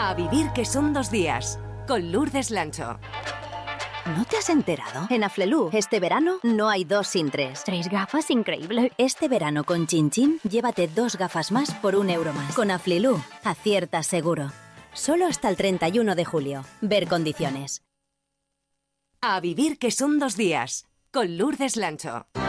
A vivir que son 2 días, con Lourdes Lancho. ¿No te has enterado? En Aflelu, este verano no hay 2 sin 3. 3 gafas, increíble. Este verano con Chin Chin, llévate 2 gafas más por €1 más. Con Aflelu, aciertas seguro. Solo hasta el 31 de julio. Ver condiciones. A vivir que son 2 días, con Lourdes Lancho.